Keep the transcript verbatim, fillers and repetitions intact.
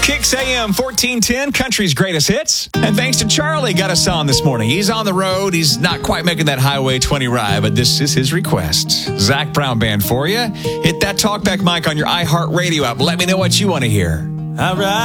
Kicks A M fourteen ten, country's greatest hits. And thanks to Charlie, got us on this morning. He's on the road. He's not quite making that Highway twenty ride, but this is his request. Zach Brown Band for you. Hit that talkback mic on your iHeartRadio app. Let me know what you want to hear. All right.